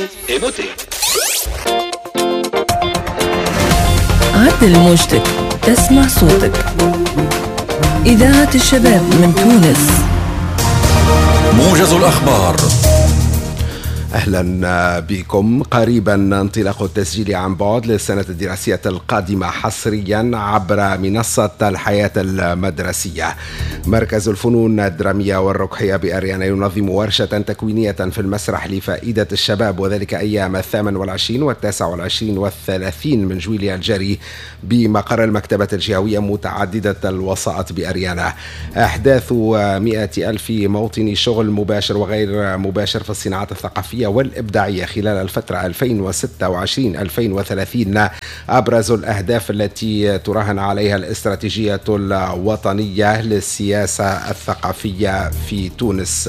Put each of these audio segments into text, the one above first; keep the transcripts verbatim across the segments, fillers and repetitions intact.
ايموتي عدل موجتك، تسمع صوتك. إذاعة الشباب من تونس. موجز الأخبار. أهلا بكم. قريبا انطلاق التسجيل عن بعد للسنة الدراسية القادمة حصريا عبر منصة الحياة المدرسية. مركز الفنون الدرامية والركحية بأريانا ينظم ورشة تكوينية في المسرح لفائدة الشباب، وذلك أيام الثامن والعشرين والتاسع والعشرين والثلاثين من جويليا الجاري بمقر المكتبة الجهوية متعددة الوساطات بأريانا. أحداث مئة ألف موطن شغل مباشر وغير مباشر في الصناعات الثقافية والإبداعية خلال الفترة ألفين وستة وعشرين ألفين وثلاثين أبرز الأهداف التي تراهن عليها الاستراتيجية الوطنية للسياسة الثقافية في تونس.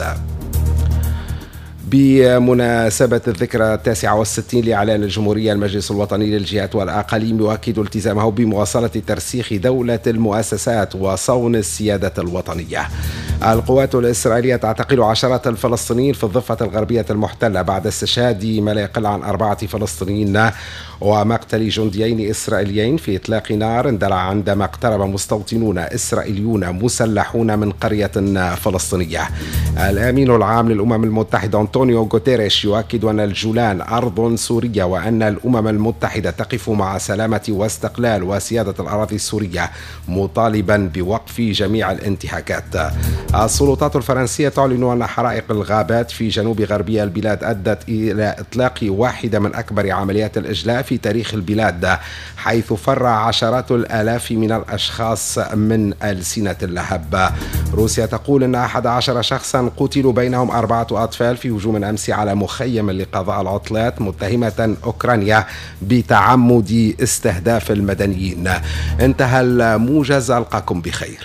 بمناسبة الذكرى التاسعة والستين لإعلان الجمهورية، المجلس الوطني للجهات والأقاليم يؤكد التزامه بمواصلة ترسيخ دولة المؤسسات وصون السيادة الوطنية. القوات الإسرائيلية تعتقل عشرات الفلسطينيين في الضفة الغربية المحتلة بعد استشهاد ما لا يقل عن أربعة فلسطينيين ومقتل جنديين إسرائيليين في إطلاق نار اندلع عندما اقترب مستوطنون إسرائيليون مسلحون من قرية فلسطينية. الأمين العام للأمم المتحدة أنطونيو غوتيريش يؤكد أن الجولان أرض سورية، وأن الأمم المتحدة تقف مع سلامة واستقلال وسيادة الأراضي السورية، مطالبا بوقف جميع الانتهاكات. السلطات الفرنسية تعلن أن حرائق الغابات في جنوب غربي البلاد أدت إلى إطلاق واحدة من أكبر عمليات الإجلاء في تاريخ البلاد، حيث فر عشرات الآلاف من الأشخاص من ألسنة اللهب. روسيا تقول أن أحد عشر شخصا قتلوا بينهم أربعة أطفال في هجوم أمس على مخيم لقضاء العطلات، متهمة أوكرانيا بتعمد استهداف المدنيين. انتهى الموجز، ألقاكم بخير.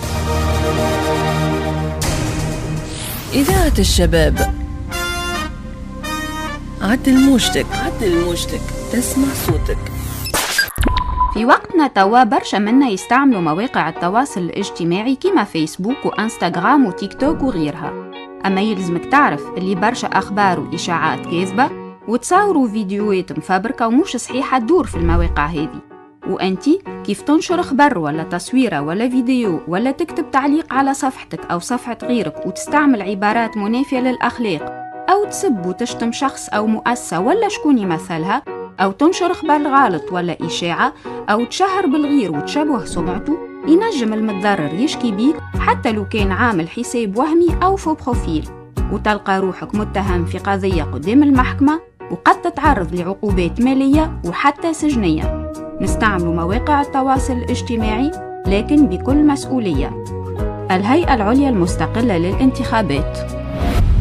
إذاعة الشباب. عدل موجتك، عدل موجتك، تسمع صوتك. في وقتنا توا برشا منا يستعملوا مواقع التواصل الاجتماعي كيما فيسبوك وانستغرام وتيك توك وغيرها، أما يلزمك تعرف اللي برشا أخبار وإشاعات كاذبة وتصوروا فيديوهات مفبركة ومش صحيحة تدور في المواقع هذه. وأنتي كيف تنشر خبر ولا تصويرة ولا فيديو ولا تكتب تعليق على صفحتك أو صفحة غيرك وتستعمل عبارات منافية للأخلاق، أو تسب وتشتم شخص أو مؤسسة ولا شكون يمثلها، أو تنشر خبر غلط ولا إشاعة، أو تشهر بالغير وتشبه سمعته، ينجم المتضرر يشكي بيك حتى لو كان عامل حساب وهمي أو فو بروفيل، وتلقى روحك متهم في قضية قدام المحكمة، وقد تتعرض لعقوبات مالية وحتى سجنية. نستعمل مواقع التواصل الاجتماعي لكن بكل مسؤولية. الهيئة العليا المستقلة للانتخابات.